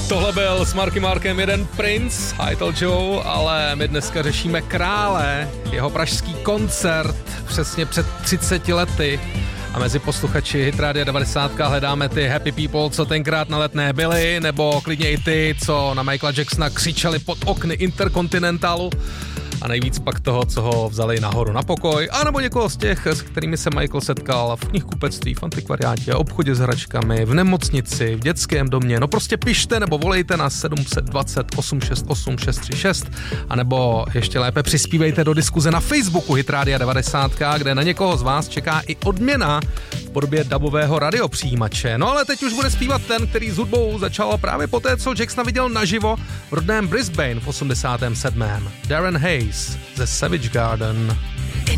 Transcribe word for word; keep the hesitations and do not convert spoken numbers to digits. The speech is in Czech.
Tohle byl s Marky Markem jeden princ, Hytel Joe, ale my dneska řešíme Krále, jeho pražský koncert přesně před třiceti lety. A mezi posluchači Hit Rádia devadesát hledáme ty happy people, co tenkrát na Letné byli, nebo klidně i ty, co na Michaela Jacksona křičeli pod okny Intercontinentalu. A nejvíc pak toho, co ho vzali nahoru na pokoj, anebo někoho z těch, s kterými se Michael setkal v knihkupectví, v antikvariátě, obchodě s hračkami, v nemocnici, v dětském domě. No prostě pište nebo volejte na sedm dva nula osm šest osm šest tři šest, anebo ještě lépe přispívejte do diskuze na Facebooku Hit Rádia devadesát, kde na někoho z vás čeká i odměna v podobě dabového radiopřijímače. No ale teď už bude zpívat ten, který s hudbou začal právě poté, co Jacksona viděl naživo v rodném Brisbane v osmdesátém sedmém Darren Hayes ze Savage Garden.